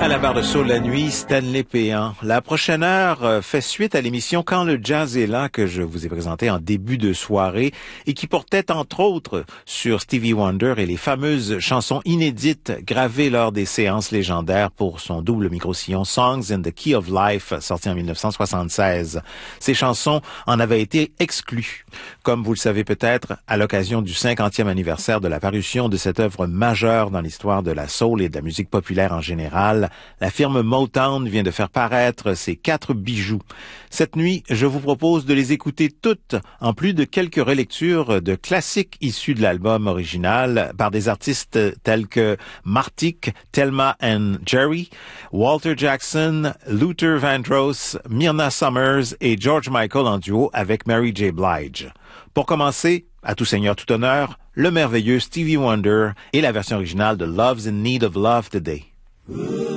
À la barre de Soul la nuit, Stanley Péan. La prochaine heure fait suite à l'émission Quand le jazz est là que je vous ai présentée en début de soirée et qui portait entre autres sur Stevie Wonder et les fameuses chansons inédites gravées lors des séances légendaires pour son double micro-sillon Songs in the Key of Life sorti en 1976. Ces chansons en avaient été exclues. Comme vous le savez peut-être, à l'occasion du 50e anniversaire de la parution de cette œuvre majeure dans l'histoire de la soul et de la musique populaire en général, la firme Motown vient de faire paraître ses 4 bijoux. Cette nuit, je vous propose de les écouter toutes, en plus de quelques relectures de classiques issus de l'album original par des artistes tels que Martik, Thelma and Jerry, Walter Jackson, Luther Vandross, Myrna Summers et George Michael en duo avec Mary J. Blige. Pour commencer, à tout seigneur, tout honneur, le merveilleux Stevie Wonder et la version originale de Love's in Need of Love Today.